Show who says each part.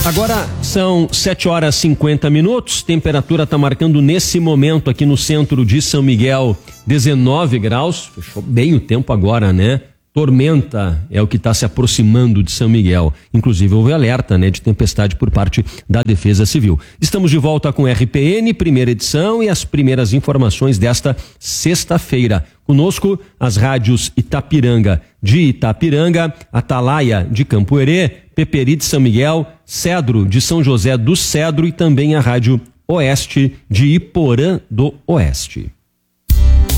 Speaker 1: Agora são 7h50, temperatura está marcando nesse momento aqui no centro de São Miguel 19 graus, fechou bem o tempo agora, né? Tormenta é o que está se aproximando de São Miguel, inclusive houve alerta, né, de tempestade por parte da Defesa Civil. Estamos de volta com RPN, primeira edição, e as primeiras informações desta sexta-feira. Conosco as rádios Itapiranga de Itapiranga, Atalaia de Campo Herê, Peperi de São Miguel, Cedro de São José do Cedro e também a rádio Oeste de Iporã do Oeste.